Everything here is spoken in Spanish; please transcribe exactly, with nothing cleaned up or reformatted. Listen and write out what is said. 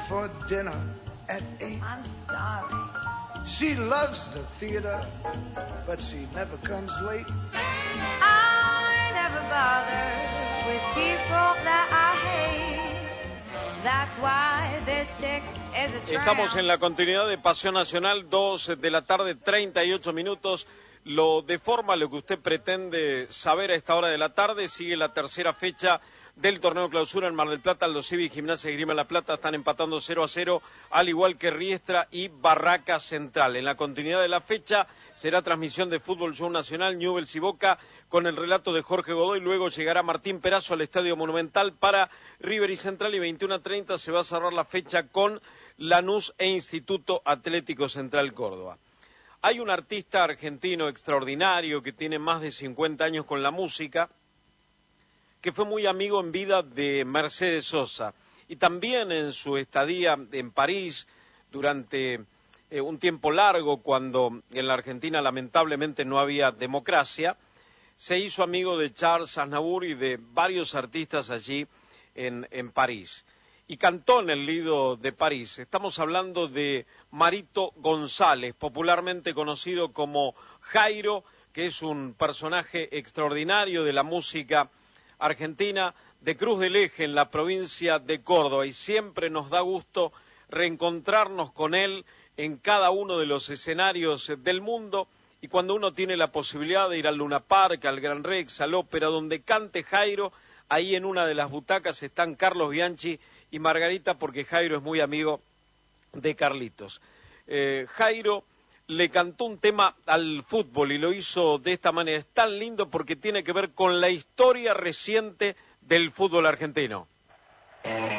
for dinner at eight. I'm starving. She loves the theater, but she never comes late. I never bother with people that I hate. That's why this chick is a tramp. Estamos en la continuidad de Pasión Nacional, dos de la tarde, treinta y ocho minutos. Lo deforma lo que usted pretende saber a esta hora de la tarde. Sigue la tercera fecha del torneo clausura en Mar del Plata. Los Civi, Gimnasia y Grima La Plata están empatando cero a cero, al igual que Riestra y Barraca Central. En la continuidad de la fecha será transmisión de Fútbol Show Nacional, Newell's y Boca, con el relato de Jorge Godoy. Luego llegará Martín Perazo al Estadio Monumental para River y Central, y veintiuno a treinta se va a cerrar la fecha con Lanús e Instituto Atlético Central Córdoba. Hay un artista argentino extraordinario que tiene más de cincuenta años con la música, que fue muy amigo en vida de Mercedes Sosa, y también en su estadía en París durante eh, un tiempo largo, cuando en la Argentina lamentablemente no había democracia, se hizo amigo de Charles Aznavour y de varios artistas allí en, en París, y cantó en el Lido de París. Estamos hablando de Marito González, popularmente conocido como Jairo, que es un personaje extraordinario de la música argentina, de Cruz del Eje, en la provincia de Córdoba, y siempre nos da gusto reencontrarnos con él en cada uno de los escenarios del mundo, y cuando uno tiene la posibilidad de ir al Luna Park, al Gran Rex, al Ópera, donde cante Jairo, ahí en una de las butacas están Carlos Bianchi y Margarita, porque Jairo es muy amigo de Carlitos. Eh, Jairo le cantó un tema al fútbol y lo hizo de esta manera. Es tan lindo porque tiene que ver con la historia reciente del fútbol argentino.